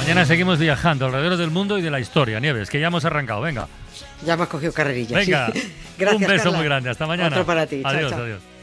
Mañana seguimos viajando alrededor del mundo y de la historia, Nieves, que ya hemos arrancado. Venga. Ya me has cogido carrerilla. Venga, sí. Gracias, un beso Carla. muy grande. Hasta mañana. Otro para ti. Adiós, Chao, chao. adiós.